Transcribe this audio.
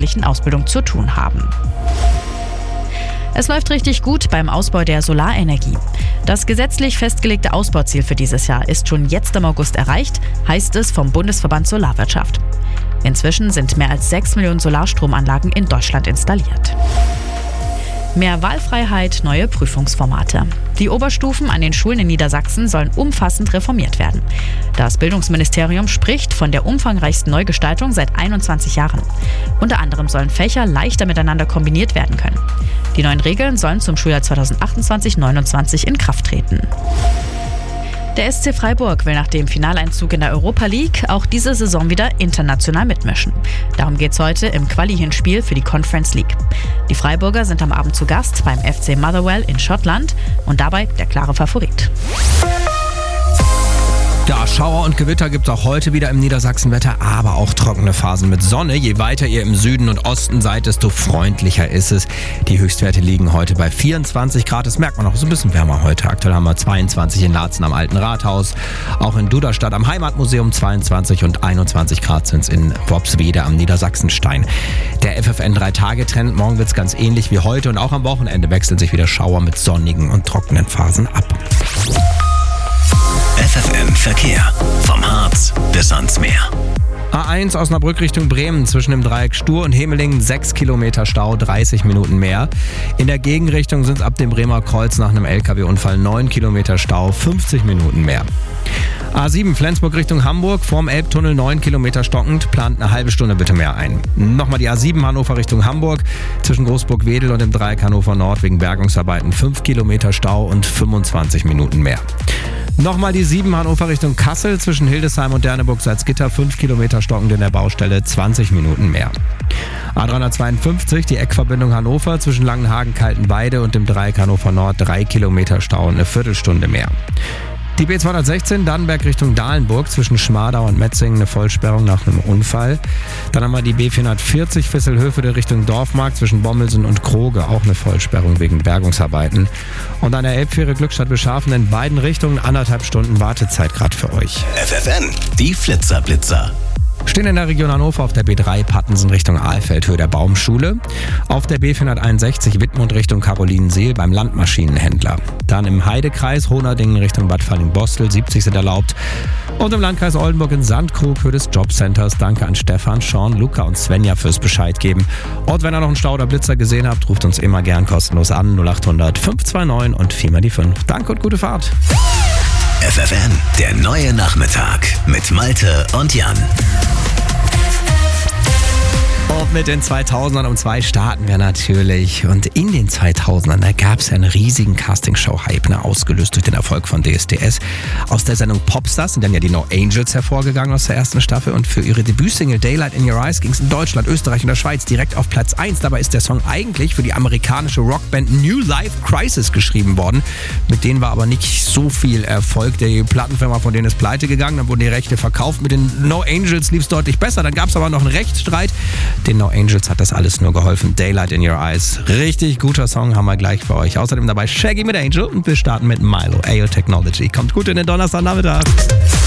beruflichen Ausbildung zu tun haben. Es läuft richtig gut beim Ausbau der Solarenergie. Das gesetzlich festgelegte Ausbauziel für dieses Jahr ist schon jetzt im August erreicht, heißt es vom Bundesverband Solarwirtschaft. Inzwischen sind mehr als 6 Millionen Solarstromanlagen in Deutschland installiert. Mehr Wahlfreiheit, neue Prüfungsformate. Die Oberstufen an den Schulen in Niedersachsen sollen umfassend reformiert werden. Das Bildungsministerium spricht von der umfangreichsten Neugestaltung seit 21 Jahren. Unter anderem sollen Fächer leichter miteinander kombiniert werden können. Die neuen Regeln sollen zum Schuljahr 2028/29 in Kraft treten. Der SC Freiburg will nach dem Finaleinzug in der Europa League auch diese Saison wieder international mitmischen. Darum geht's heute im Quali-Hinspiel für die Conference League. Die Freiburger sind am Abend zu Gast beim FC Motherwell in Schottland und dabei der klare Favorit. Ja, Schauer und Gewitter gibt es auch heute wieder im Niedersachsenwetter, aber auch trockene Phasen mit Sonne. Je weiter ihr im Süden und Osten seid, desto freundlicher ist es. Die Höchstwerte liegen heute bei 24 Grad. Das merkt man auch, so ein bisschen wärmer heute. Aktuell haben wir 22 in Laatzen am Alten Rathaus. Auch in Duderstadt am Heimatmuseum 22 und 21 Grad sind es in Worpswede am Niedersachsenstein. Der FFN 3-Tage-Trend, morgen wird es ganz ähnlich wie heute und auch am Wochenende wechseln sich wieder Schauer mit sonnigen und trockenen Phasen ab. FFN Verkehr. Vom Harz bis ans Meer. A1 Osnabrück Richtung Bremen zwischen dem Dreieck Stur und Hemelingen 6 Kilometer Stau, 30 Minuten mehr. In der Gegenrichtung sind es ab dem Bremer Kreuz nach einem LKW-Unfall 9 Kilometer Stau, 50 Minuten mehr. A7 Flensburg Richtung Hamburg, vorm Elbtunnel 9 Kilometer stockend, plant eine halbe Stunde bitte mehr ein. Nochmal die A7 Hannover Richtung Hamburg, zwischen Großburg-Wedel und dem Dreieck Hannover Nord wegen Bergungsarbeiten 5 Kilometer Stau und 25 Minuten mehr. Nochmal die 7 Hannover Richtung Kassel, zwischen Hildesheim und Derneburg-Salzgitter 5 Kilometer stockend in der Baustelle, 20 Minuten mehr. A352, die Eckverbindung Hannover, zwischen Langenhagen-Kaltenweide und dem Dreieck Hannover Nord 3 Kilometer Stau und eine Viertelstunde mehr. Die B216 Dannenberg Richtung Dahlenburg, zwischen Schmadau und Metzingen eine Vollsperrung nach einem Unfall. Dann haben wir die B440 Visselhöfede Richtung Dorfmark, zwischen Bommelsen und Kroge, auch eine Vollsperrung wegen Bergungsarbeiten. Und an der Elbfähre Glückstadt-Beschafen in beiden Richtungen 1,5 Stunden Wartezeit gerade für euch. FFN, die Flitzer-Blitzer. Stehen in der Region Hannover auf der B3 Pattensen Richtung Ahlfeld, Höhe der Baumschule. Auf der B461 Wittmund Richtung Carolinenseel beim Landmaschinenhändler. Dann im Heidekreis Honerdingen Richtung Bad Falling-Bostel, 70 sind erlaubt. Und im Landkreis Oldenburg in Sandkrug, Höhe des Jobcenters. Danke an Stefan, Sean, Luca und Svenja fürs Bescheid geben. Und wenn ihr noch einen Stau oder Blitzer gesehen habt, ruft uns immer gern kostenlos an, 0800 529 und 4 die 5. Danke und gute Fahrt. FFN, der neue Nachmittag mit Malte und Jan. Und mit den 2000ern um 2 starten wir natürlich. Und in den 2000ern, da gab es ja einen riesigen Castingshow-Hype, ausgelöst durch den Erfolg von DSDS. Aus der Sendung Popstars sind dann ja die No Angels hervorgegangen aus der ersten Staffel. Und für ihre Debütsingle Daylight in Your Eyes ging es in Deutschland, Österreich und der Schweiz direkt auf Platz 1. Dabei ist der Song eigentlich für die amerikanische Rockband New Life Crisis geschrieben worden. Mit denen war aber nicht so viel Erfolg. Die Plattenfirma von denen ist pleite gegangen, dann wurden die Rechte verkauft. Mit den No Angels lief es deutlich besser. Dann gab es aber noch einen Rechtsstreit. Den No Angels hat das alles nur geholfen. Daylight in Your Eyes. Richtig guter Song, haben wir gleich für euch. Außerdem dabei Shaggy mit Angel und wir starten mit Milo, AO Technology. Kommt gut in den Donnerstagnachmittag.